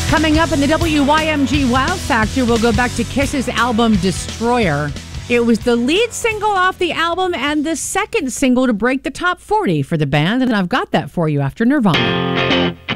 Coming up in the WYMG Wow Factor, we'll go back to Kiss's album Destroyer. It was the lead single off the album and the second single to break the top 40 for the band, and I've got that for you after Nirvana.